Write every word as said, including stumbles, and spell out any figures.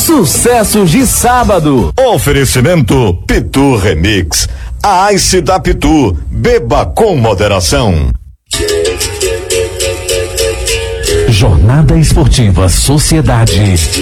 Sucessos de sábado. Oferecimento Pitu Remix. A Ice da Pitu. Beba com moderação. Jornada Esportiva Sociedade.